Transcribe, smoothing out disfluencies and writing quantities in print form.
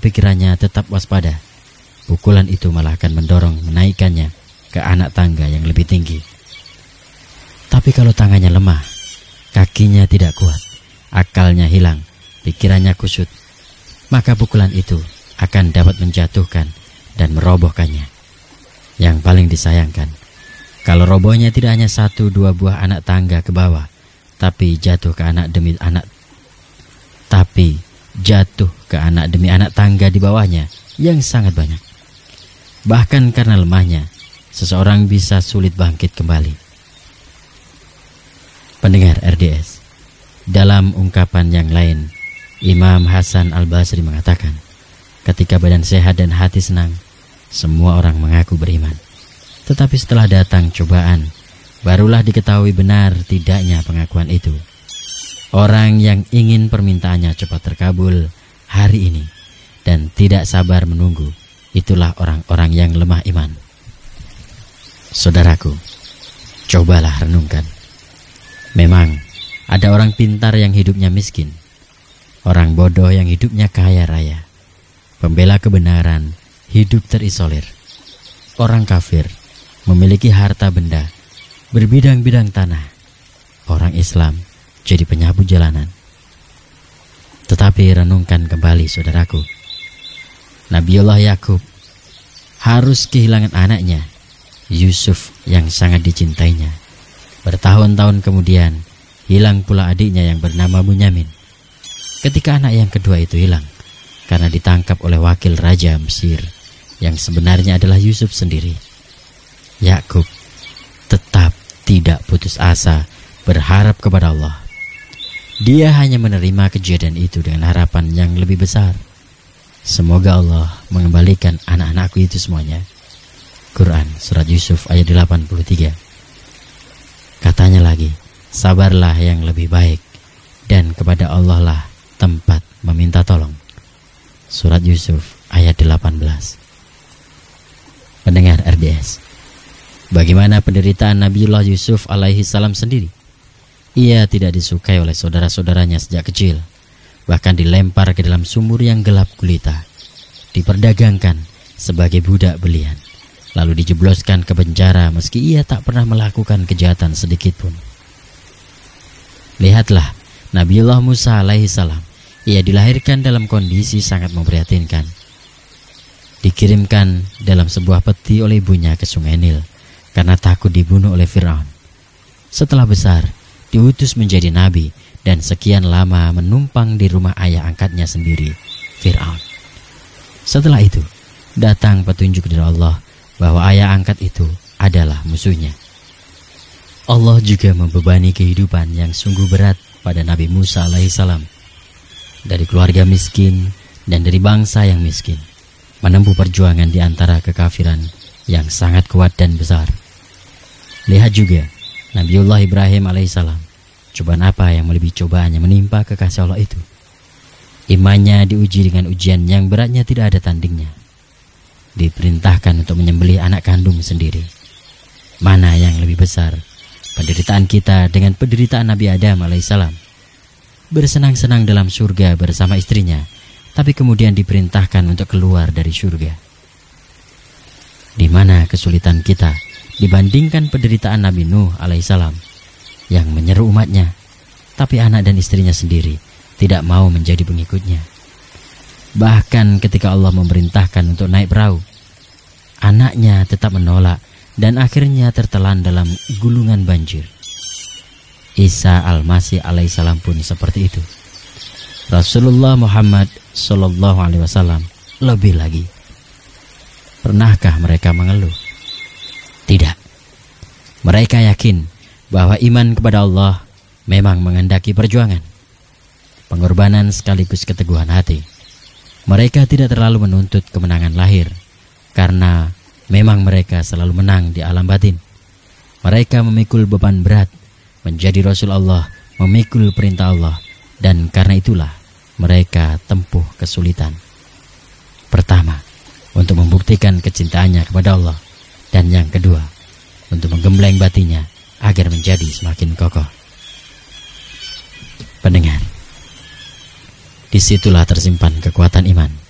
pikirannya tetap waspada, pukulan itu malah akan mendorong menaikkannya ke anak tangga yang lebih tinggi. Tapi kalau tangannya lemah, kakinya tidak kuat, akalnya hilang, pikirannya kusut, maka pukulan itu akan dapat menjatuhkan dan merobohkannya. Yang paling disayangkan, kalau robohnya tidak hanya 1-2 buah anak tangga ke bawah, tapi jatuh ke anak demi anak tangga di bawahnya yang sangat banyak. Bahkan karena lemahnya, seseorang bisa sulit bangkit kembali. Pendengar RDS, dalam ungkapan yang lain, Imam Hasan Al-Basri mengatakan, ketika badan sehat dan hati senang, semua orang mengaku beriman. Tetapi setelah datang cobaan, barulah diketahui benar tidaknya pengakuan itu. Orang yang ingin permintaannya cepat terkabul hari ini dan tidak sabar menunggu, itulah orang-orang yang lemah iman. Saudaraku, cobalah renungkan. Memang ada orang pintar yang hidupnya miskin, orang bodoh yang hidupnya kaya raya, pembela kebenaran hidup terisolir, orang kafir memiliki harta benda berbidang-bidang tanah, orang Islam jadi penyapu jalanan. Tetapi renungkan kembali saudaraku, Nabiullah Yakub harus kehilangan anaknya Yusuf yang sangat dicintainya. Bertahun-tahun kemudian hilang pula adiknya yang bernama Bunyamin. Ketika anak yang kedua itu hilang karena ditangkap oleh wakil raja Mesir yang sebenarnya adalah Yusuf sendiri, Yakub tetap tidak putus asa berharap kepada Allah. Dia hanya menerima kejadian itu dengan harapan yang lebih besar. Semoga Allah mengembalikan anak-anakku itu semuanya. Quran Surat Yusuf ayat 83. Katanya lagi, sabarlah yang lebih baik, dan kepada Allah lah tempat meminta tolong. Surat Yusuf ayat 18. Pendengar RDS, bagaimana penderitaan Nabiullah Yusuf alaihi salam sendiri? Ia tidak disukai oleh saudara-saudaranya sejak kecil, bahkan dilempar ke dalam sumur yang gelap gulita, diperdagangkan sebagai budak belian, lalu dijebloskan ke penjara meski ia tak pernah melakukan kejahatan sedikit pun. Lihatlah Nabiullah Musa alaihi salam, ia dilahirkan dalam kondisi sangat memprihatinkan. Dikirimkan dalam sebuah peti oleh ibunya ke Sungai Nil karena takut dibunuh oleh Fir'aun. Setelah besar, diutus menjadi nabi dan sekian lama menumpang di rumah ayah angkatnya sendiri, Fir'aun. Setelah itu, datang petunjuk dari Allah bahwa ayah angkat itu adalah musuhnya. Allah juga membebani kehidupan yang sungguh berat pada Nabi Musa alaihissalam. Dari keluarga miskin dan dari bangsa yang miskin, menempuh perjuangan di antara kekafiran yang sangat kuat dan besar. Lihat juga Nabiullah Ibrahim alaihissalam, cobaan apa yang melebihi cobaan yang menimpa kekasih Allah itu. Imannya diuji dengan ujian yang beratnya tidak ada tandingnya. Diperintahkan untuk menyembelih anak kandung sendiri. Mana yang lebih besar, penderitaan kita dengan penderitaan Nabi Adam alaihissalam? Bersenang-senang dalam surga bersama istrinya, tapi kemudian diperintahkan untuk keluar dari surga. Di mana kesulitan kita dibandingkan penderitaan Nabi Nuh alaihissalam yang menyeru umatnya, tapi anak dan istrinya sendiri tidak mau menjadi pengikutnya. Bahkan ketika Allah memerintahkan untuk naik perahu, anaknya tetap menolak dan akhirnya tertelan dalam gulungan banjir. Isa al-Masih alaihissalam pun seperti itu. Rasulullah Muhammad sallallahu alaihi wasallam lebih lagi. Pernahkah mereka mengeluh? Tidak. Mereka yakin bahwa iman kepada Allah memang menghendaki perjuangan, pengorbanan sekaligus keteguhan hati. Mereka tidak terlalu menuntut kemenangan lahir, karena memang mereka selalu menang di alam batin. Mereka memikul beban berat, menjadi Rasul Allah, memikul perintah Allah, dan karena itulah mereka tempuh kesulitan. Pertama, untuk membuktikan kecintaannya kepada Allah, dan yang kedua, untuk menggembleng batinnya agar menjadi semakin kokoh. Pendengar, disitulah tersimpan kekuatan iman.